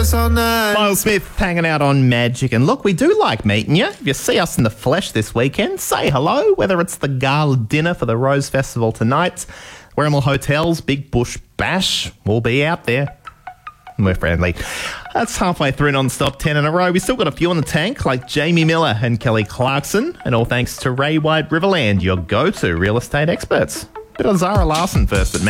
Miles Smith hanging out on Magic. And look, we do like meeting you. If you see us in the flesh this weekend, say hello, whether it's the gala dinner for the Rose Festival tonight, Werribee Hotel's Big Bush Bash, we'll be out there. We're friendly. That's halfway through non-stop 10 in a row. We still got a few in the tank, like Jamie Miller and Kelly Clarkson, and all thanks to Ray White Riverland, your go-to real estate experts. Bit of Zara Larson first at